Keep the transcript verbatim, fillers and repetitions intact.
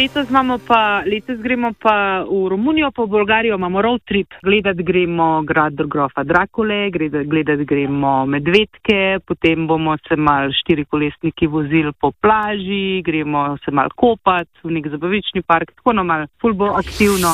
letos imamo pa, letos gremo pa v Romunijo, pa v Bolgarijo imamo road trip. Gledat gremo grad grofa Drakule, gledat, gledat gremo medvedke, potem bomo se mal štirikolesniki vozili po plaži, gremo se mal kopat v nek zabavični park, tako no mal ful bo aktivno.